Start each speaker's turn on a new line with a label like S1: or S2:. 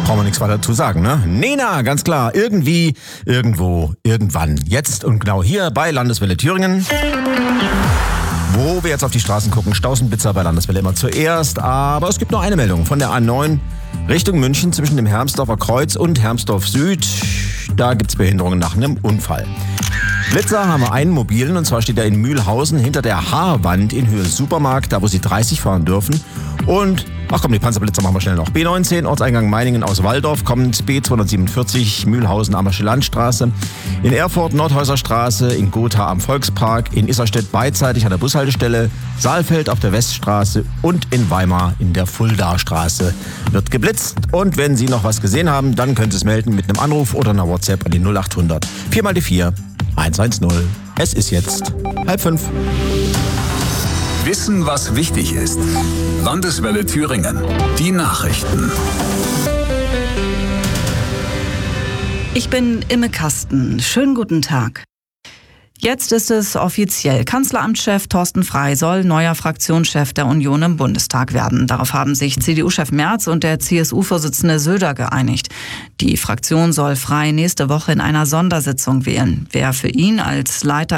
S1: Brauchen wir nichts weiter zu sagen, ne? Nena, ganz klar. Irgendwie, irgendwo, irgendwann. Jetzt und genau hier bei Landeswelle Thüringen. Wo wir jetzt auf die Straßen gucken, Stausenblitzer bei Landeswelle immer zuerst. Aber es gibt noch eine Meldung von der A9 Richtung München zwischen dem Hermsdorfer Kreuz und Hermsdorf Süd. Da gibt's Behinderungen nach einem Unfall. Blitzer haben wir einen mobilen, und zwar steht er in Mühlhausen hinter der Haarwand in Höhe Supermarkt, da wo sie 30 fahren dürfen. Und, ach komm, die Panzerblitzer machen wir schnell noch. B19, Ortseingang Meiningen aus Walldorf, kommt B247, Mühlhausen, Ammersche Landstraße. In Erfurt, Nordhäuserstraße, in Gotha am Volkspark, in Isserstedt beidseitig an der Bushaltestelle, Saalfeld auf der Weststraße und in Weimar in der Fuldastraße wird geblitzt. Und wenn Sie noch was gesehen haben, dann können Sie es melden mit einem Anruf oder einer WhatsApp an die 0800 4 mal die 4 110. Es ist jetzt 4:30.
S2: Wissen, was wichtig ist. Landeswelle Thüringen. Die Nachrichten.
S3: Ich bin Imme Kasten. Schönen guten Tag. Jetzt ist es offiziell. Kanzleramtschef Thorsten Frey soll neuer Fraktionschef der Union im Bundestag werden. Darauf haben sich CDU-Chef Merz und der CSU-Vorsitzende Söder geeinigt. Die Fraktion soll Frey nächste Woche in einer Sondersitzung wählen. Wer für ihn als Leiter